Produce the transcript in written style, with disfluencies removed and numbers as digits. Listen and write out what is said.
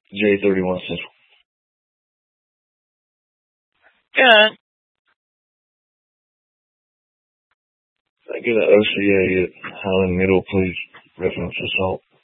J31 Central. Yeah. I get an OCA at Highland Middle, please. Reference assault.